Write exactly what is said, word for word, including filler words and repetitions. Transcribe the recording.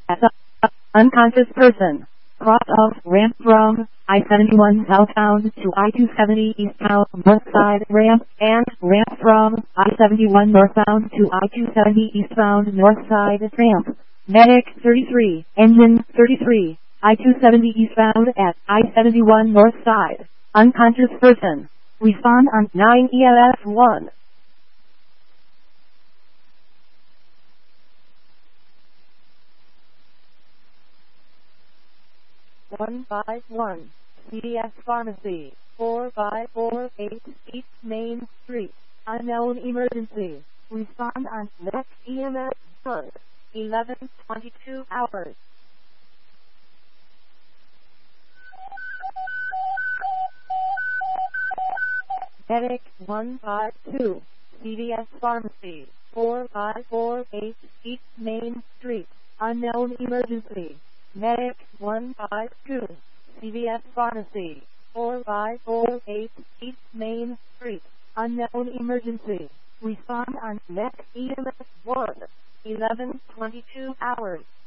As a unconscious person. Cross of ramp from I seventy-one southbound to I two seventy eastbound north side ramp and ramp from I seventy-one northbound to I two seventy eastbound north side ramp. Medic thirty-three, engine thirty-three, I two seventy eastbound at I seventy-one north side. Unconscious person. Respond on nine E M S one. one five one, C D S Pharmacy, four five four eight East Main Street, unknown emergency. Respond on next E M S one, eleven twenty-two hours. Medic one five two, C D S Pharmacy, four five four eight East Main Street, unknown emergency. Medic one five two, C V S Pharmacy, four five four eight East Main Street, unknown emergency. Respond on next E M S one, eleven twenty-two hours.